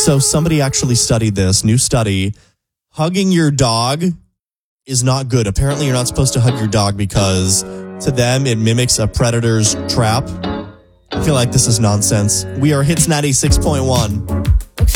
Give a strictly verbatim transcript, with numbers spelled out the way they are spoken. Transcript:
So somebody actually studied this, new study. Hugging your dog is not good. Apparently, you're not supposed to hug your dog because to them, it mimics a predator's trap. I feel like this is nonsense. We are Hits ninety-six point one.